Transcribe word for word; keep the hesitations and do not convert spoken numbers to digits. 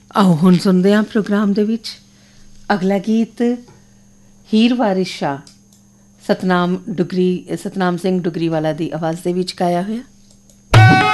ਆਓ ਹੁਣ ਸੁਣਦੇ ਹਾਂ ਪ੍ਰੋਗਰਾਮ ਦੇ ਵਿੱਚ ਅਗਲਾ ਗੀਤ ਹੀਰ ਵਾਰਿਸ ਸ਼ਾਹ ਸਤਨਾਮ ਡੁਗਰੀ ਸਤਨਾਮ ਸਿੰਘ ਡੁਗਰੀਵਾਲਾ ਦੀ ਆਵਾਜ਼ ਦੇ ਵਿੱਚ ਗਾਇਆ ਹੋਇਆ।